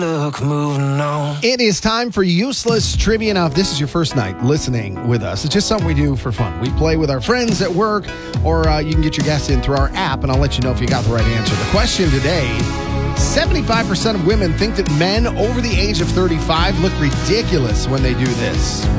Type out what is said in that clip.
Look, moving on. It is time for Useless Trivia. Now, if this is your first night listening with us, it's just something we do for fun. We play with our friends at work, or you can get your guests in through our app, and I'll let you know if you got the right answer. The question today, 75% of women think that men over the age of 35 look ridiculous when they do this.